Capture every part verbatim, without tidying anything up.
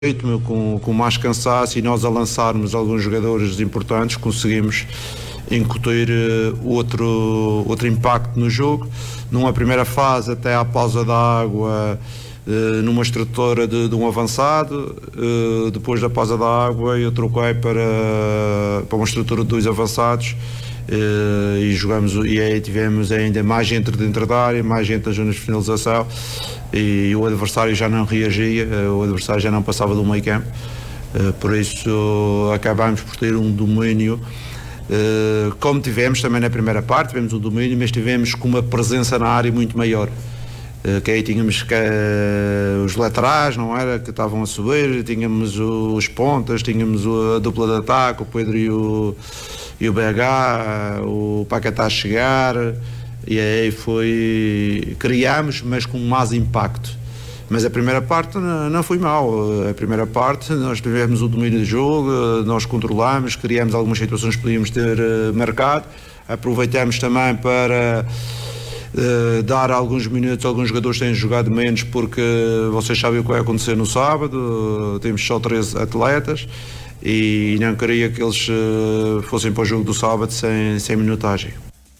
ritmo, com, com mais cansaço, e nós a lançarmos alguns jogadores importantes conseguimos incutir uh, outro, outro impacto no jogo. Numa primeira fase, até à pausa da água, uh, numa estrutura de, de um avançado, uh, depois da pausa da água eu troquei para, para uma estrutura de dois avançados. Uh, e jogamos, e aí tivemos ainda mais gente dentro da área, mais gente nas zonas de finalização, e o adversário já não reagia, uh, o adversário já não passava do meio campo, uh, por isso uh, acabámos por ter um domínio, uh, como tivemos também na primeira parte, tivemos um domínio, mas tivemos com uma presença na área muito maior. Uh, que aí tínhamos que, uh, os laterais, não era, que estavam a subir, tínhamos os pontas, tínhamos a dupla de ataque, o Pedro e o e o B H, o Paquetá a chegar, e aí foi, criámos, mas com mais impacto. Mas a primeira parte não, não foi mal. A primeira parte nós tivemos o domínio do jogo, nós controlámos, criámos algumas situações que podíamos ter uh, marcado, aproveitamos também para uh, dar alguns minutos a alguns jogadores que têm jogado menos, porque vocês sabem o que vai acontecer no sábado, temos só treze atletas, e não queria que eles uh, fossem para o jogo do sábado sem, sem minutagem.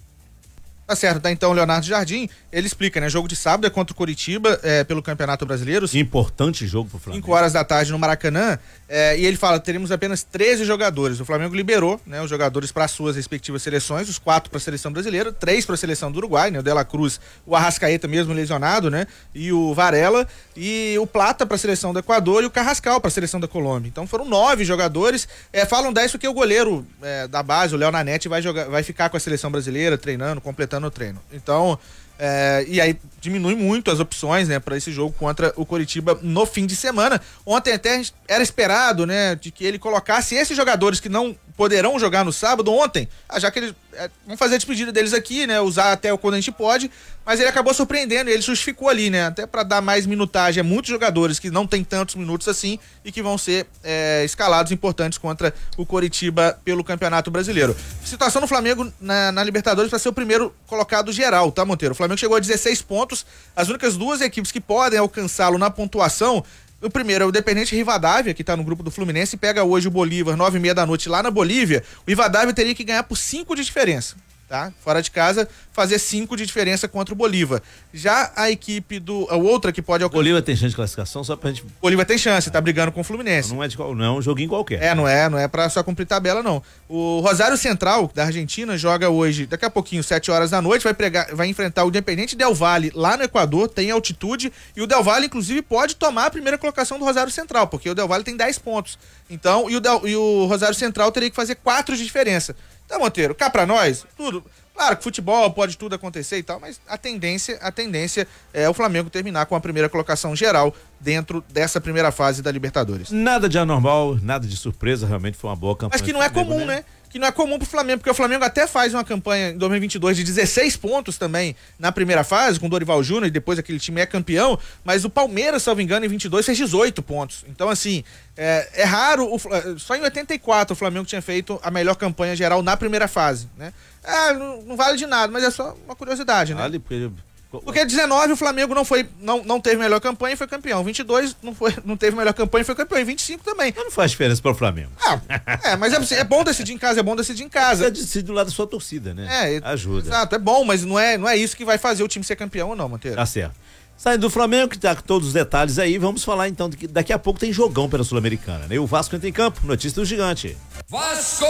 Tá certo, tá então o Leonardo Jardim, ele explica, né, jogo de sábado é contra o Coritiba, é, pelo Campeonato Brasileiro. Importante jogo pro Flamengo. cinco horas da tarde no Maracanã, é, e ele fala, teremos apenas treze jogadores, o Flamengo liberou, né, os jogadores para suas respectivas seleções, os quatro para a seleção brasileira, três para a seleção do Uruguai, né, o De La Cruz, o Arrascaeta mesmo lesionado, né, e o Varela, e o Plata para a seleção do Equador e o Carrascal para a seleção da Colômbia. Então foram nove jogadores, é, falam dez porque o goleiro é, da base, o Léo Nanete, vai, jogar, vai ficar com a seleção brasileira, treinando, completando o treino. Então, é, e aí diminui muito as opções, né, para esse jogo contra o Coritiba no fim de semana. Ontem até era esperado, né, de que ele colocasse esses jogadores que não poderão jogar no sábado. Ontem, já que eles é, vamos fazer a despedida deles aqui, né, usar até o quando a gente pode, mas ele acabou surpreendendo, ele justificou ali, né, até para dar mais minutagem a muitos jogadores que não tem tantos minutos assim e que vão ser é, escalados importantes contra o Coritiba pelo Campeonato Brasileiro. Situação no Flamengo na, na Libertadores para ser o primeiro colocado geral, tá, Monteiro? O Flamengo chegou a dezesseis pontos, as únicas duas equipes que podem alcançá-lo na pontuação. O primeiro é o Independente Rivadavia, que está no grupo do Fluminense, pega hoje o Bolívar, nove e meia da noite, lá na Bolívia. O Rivadavia teria que ganhar por cinco de diferença, tá? Fora de casa, fazer cinco de diferença contra o Bolívar. Já a equipe do... A outra que pode alcançar... Bolívar tem chance de classificação, só pra gente... Bolívar tem chance, tá brigando com o Fluminense. Não é, de, não é um joguinho qualquer. É, não é, não é pra só cumprir tabela, não. O Rosário Central, da Argentina, joga hoje, daqui a pouquinho, sete horas da noite, vai, pregar, vai enfrentar o Independente Del Valle, lá no Equador, tem altitude, e o Del Valle, inclusive, pode tomar a primeira colocação do Rosário Central, porque o Del Valle tem dez pontos. Então, e o, Del, e o Rosário Central teria que fazer quatro de diferença. Então, Monteiro, cá pra nós, tudo... Claro que futebol pode tudo acontecer e tal, mas a tendência, a tendência é o Flamengo terminar com a primeira colocação geral dentro dessa primeira fase da Libertadores. Nada de anormal, nada de surpresa, realmente foi uma boa campanha. Mas que não é comum, né? né? Que não é comum pro Flamengo, porque o Flamengo até faz uma campanha em dois mil e vinte e dois de dezesseis pontos também na primeira fase, com o Dorival Júnior, e depois aquele time é campeão, mas o Palmeiras, salvo engano, em vinte e dois fez dezoito pontos. Então, assim, é, é raro, o, só em oitenta e quatro o Flamengo tinha feito a melhor campanha geral na primeira fase, né? É, não, não vale de nada, mas é só uma curiosidade, né? Vale, porque... Porque dezenove o Flamengo não foi, não, não teve melhor campanha e foi campeão. vinte e dois não, foi, não teve melhor campanha e foi campeão. E vinte e cinco também. Mas não faz diferença para o Flamengo. Ah, é, mas é, é bom decidir em casa, é bom decidir em casa. Você decide do lado da sua torcida, né? É, ajuda. Exato, é bom, mas não é, não é isso que vai fazer o time ser campeão ou não, Monteiro. Tá certo. Saindo do Flamengo, que tá com todos os detalhes aí, vamos falar então, que daqui a pouco tem jogão pela Sul-Americana, né? E o Vasco entra em campo, notícia do Gigante. Vasco!